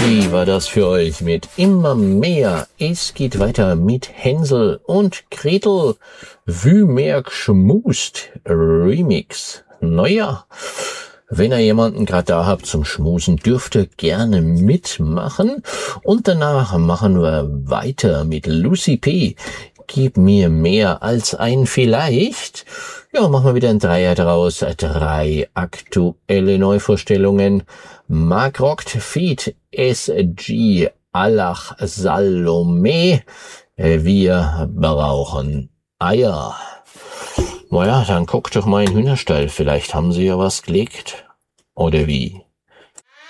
Wie war das für euch mit immer mehr? Es geht weiter mit Hänsel und Gretel. Wie mehr geschmust Remix. Naja, wenn ihr jemanden gerade da habt zum Schmusen, dürft ihr gerne mitmachen. Und danach machen wir weiter mit Lucy P. Gib mir mehr als ein Vielleicht. Ja, machen wir wieder ein Dreier draus. 3 aktuelle Neuvorstellungen. Mark Rockt feat. SG Alach Salome. Wir brauchen Eier. Naja, dann guckt doch mal in den Hühnerstall. Vielleicht haben sie ja was gelegt. Oder wie?